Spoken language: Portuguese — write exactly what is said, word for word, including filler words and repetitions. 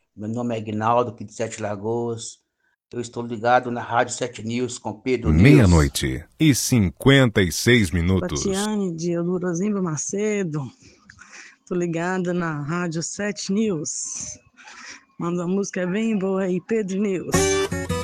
Meu nome é Aguinaldo, aqui de Sete Lagoas. Eu estou ligado na Rádio Sete News com Pedro News. Meia-noite e cinquenta e seis minutos. Tatiane de Eudorozimba Macedo. Tô ligada na Rádio Sete News. Manda uma música bem boa aí, Pedro News.